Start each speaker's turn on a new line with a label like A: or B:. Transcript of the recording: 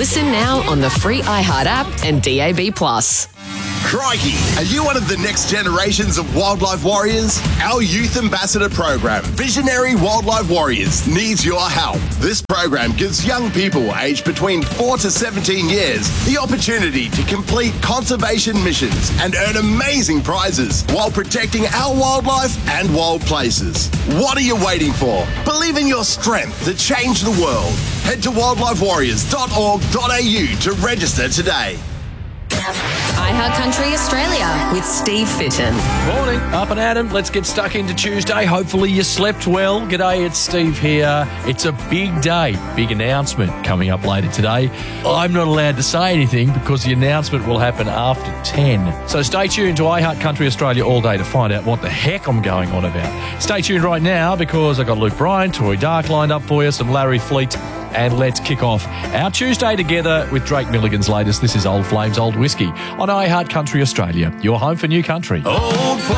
A: Listen now on the free iHeart app and DAB+.
B: Crikey, are you one of the next generations of wildlife warriors? Our Youth Ambassador program, Visionary Wildlife Warriors, needs your help. This program gives young people aged between 4 to 17 years the opportunity to complete conservation missions and earn amazing prizes while protecting our wildlife and wild places. What are you waiting for? Believe in your strength to change the world. Head to wildlifewarriors.org.au to register today.
A: iHeart Country Australia with Steve Fitton.
C: Morning, up and at 'em. Let's get stuck into Tuesday. Hopefully you slept well. G'day, it's Steve here. It's a big day, big announcement coming up later today. I'm not allowed to say anything because the announcement will happen after 10. So stay tuned to iHeart Country Australia all day to find out what the heck I'm going on about. Stay tuned right now because I've got Luke Bryan, Tori Dark lined up for you, some Larry Fleet, and let's kick off our Tuesday together with Drake Milligan's latest. This is Old Flames, Old Whiskey on iHeart Country Australia, your home for new country.
B: Old